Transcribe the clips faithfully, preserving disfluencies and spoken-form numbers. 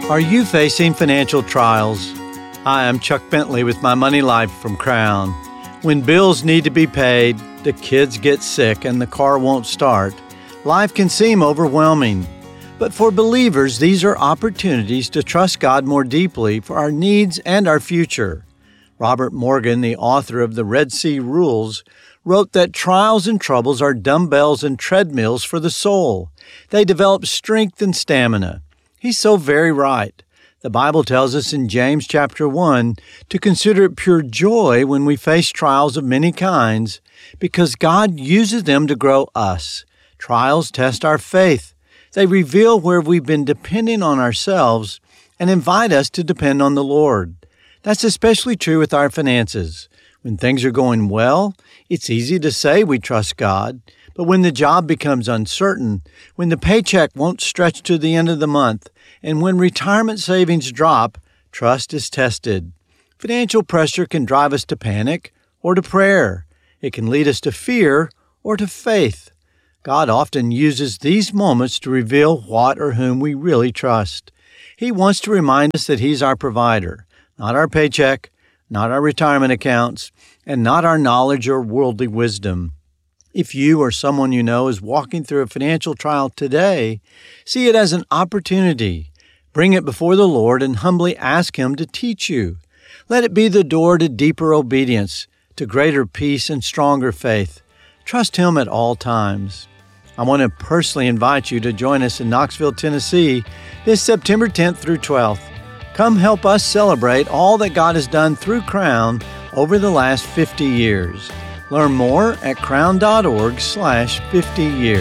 Are you facing financial trials? Hi, I'm Chuck Bentley with My Money Life from Crown. When bills need to be paid, the kids get sick, and the car won't start, life can seem overwhelming. But for believers, these are opportunities to trust God more deeply for our needs and our future. Robert Morgan, the author of The Red Sea Rules, wrote that trials and troubles are dumbbells and treadmills for the soul. They develop strength and stamina. He's so very right. The Bible tells us in James chapter one to consider it pure joy when we face trials of many kinds, because God uses them to grow us. Trials test our faith. They reveal where we've been depending on ourselves and invite us to depend on the Lord. That's especially true with our finances. When things are going well, it's easy to say we trust God. But when the job becomes uncertain, when the paycheck won't stretch to the end of the month, and when retirement savings drop, trust is tested. Financial pressure can drive us to panic or to prayer. It can lead us to fear or to faith. God often uses these moments to reveal what or whom we really trust. He wants to remind us that He's our provider, not our paycheck, not our retirement accounts, and not our knowledge or worldly wisdom. If you or someone you know is walking through a financial trial today, see it as an opportunity. Bring it before the Lord and humbly ask Him to teach you. Let it be the door to deeper obedience, to greater peace and stronger faith. Trust Him at all times. I want to personally invite you to join us in Knoxville, Tennessee, this September tenth through twelfth. Come help us celebrate all that God has done through Crown over the last fifty years. Learn more at crown.org slash 50 years.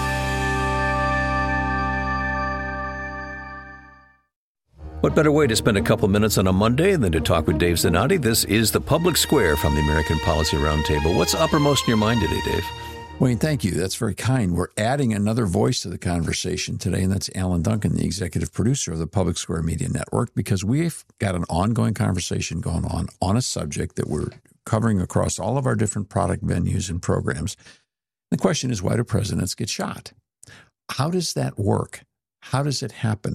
What better way to spend a couple minutes on a Monday than to talk with Dave Zanotti? This is the Public Square from the American Policy Roundtable. What's uppermost in your mind today, Dave? Wayne, thank you. That's very kind. We're adding another voice to the conversation today, and that's Alan Duncan, the executive producer of the Public Square Media Network, because we've got an ongoing conversation going on on a subject that we're covering across all of our different product venues and programs. The question is, why do presidents get shot? How does that work? How does it happen?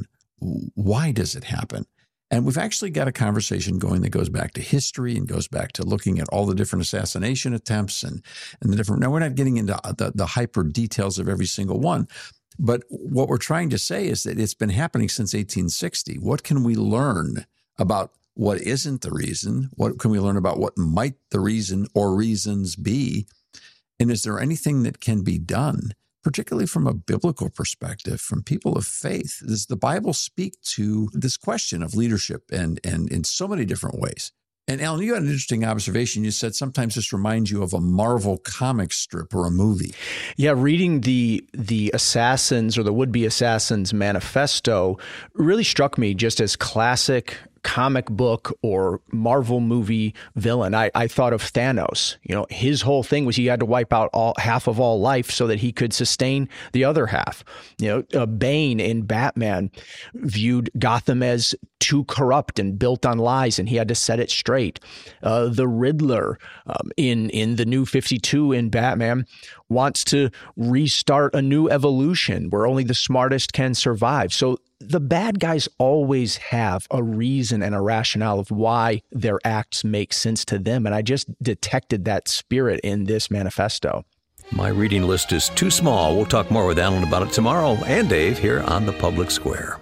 Why does it happen? And we've actually got a conversation going that goes back to history and goes back to looking at all the different assassination attempts and, and the different. Now, we're not getting into the, the hyper details of every single one, but what we're trying to say is that it's been happening since eighteen sixty. What can we learn about what isn't the reason? What can we learn about what might the reason or reasons be? And is there anything that can be done, particularly from a biblical perspective, from people of faith? Does the Bible speak to this question of leadership and, and in so many different ways? And Alan, you had an interesting observation. You said sometimes this reminds you of a Marvel comic strip or a movie. Yeah, reading the the assassins or the would-be assassins manifesto really struck me just as classic comic book or Marvel movie villain. I, I thought of Thanos. You know, his whole thing was he had to wipe out all half of all life so that he could sustain the other half. You know, uh, Bane in Batman viewed Gotham as too corrupt and built on lies, and he had to set it straight. Uh, the Riddler um, in in the New fifty-two in Batman wants to restart a new evolution where only the smartest can survive. So the bad guys always have a reason and a rationale of why their acts make sense to them. And I just detected that spirit in this manifesto. My reading list is too small. We'll talk more with Alan about it tomorrow and Dave here on the Public Square.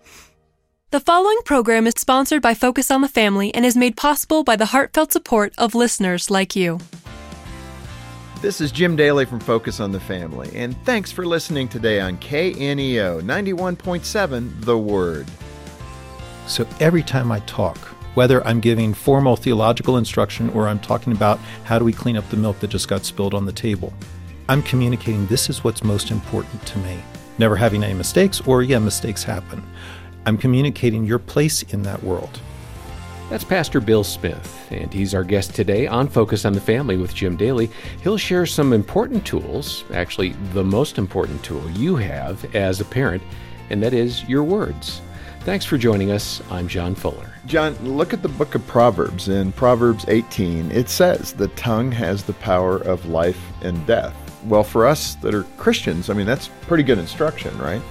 The following program is sponsored by Focus on the Family and is made possible by the heartfelt support of listeners like you. This is Jim Daly from Focus on the Family, and thanks for listening today on K N E O ninety-one point seven The Word. So every time I talk, whether I'm giving formal theological instruction or I'm talking about how do we clean up the milk that just got spilled on the table, I'm communicating this is what's most important to me. Never having any mistakes, or yeah, mistakes happen. I'm communicating your place in that world. That's Pastor Bill Smith, and he's our guest today on Focus on the Family with Jim Daly. He'll share some important tools, actually the most important tool you have as a parent, and that is your words. Thanks for joining us. I'm John Fuller. John, look at the book of Proverbs. In Proverbs eighteen, it says, the tongue has the power of life and death. Well, for us that are Christians, I mean, that's pretty good instruction, right?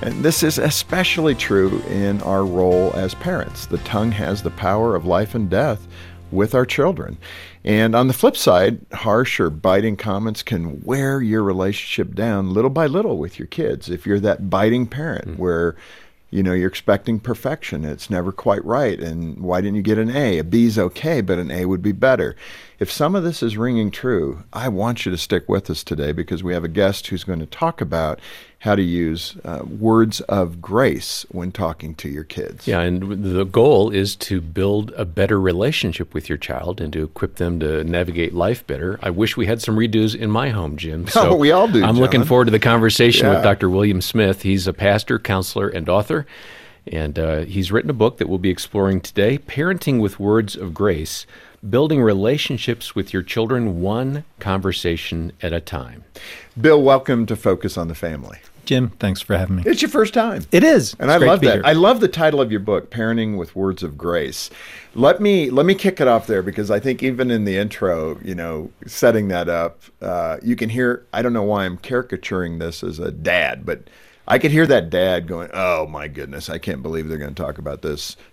And this is especially true in our role as parents. The tongue has the power of life and death with our children. And on the flip side, harsh or biting comments can wear your relationship down little by little with your kids. If you're that biting parent mm-hmm. where, you know, you're expecting perfection, it's never quite right, and why didn't you get an A? A B's okay, but an A would be better. If some of this is ringing true, I want you to stick with us today because we have a guest who's going to talk about how to use uh, words of grace when talking to your kids. Yeah, and the goal is to build a better relationship with your child and to equip them to navigate life better. I wish we had some redos in my home, Jim. So oh, we all do, I'm John. looking forward to the conversation yeah. with Doctor William Smith. He's a pastor, counselor, and author, and uh, he's written a book that we'll be exploring today, Parenting with Words of Grace, Building Relationships with Your Children One Conversation at a Time. Bill, welcome to Focus on the Family. Jim, thanks for having me. It's your first time. It is. And it's I love that. Here. I love the title of your book, Parenting with Words of Grace. Let me let me kick it off there because I think even in the intro, you know, setting that up, uh, you can hear, I don't know why I'm caricaturing this as a dad, but I could hear that dad going, oh my goodness, I can't believe they're going to talk about this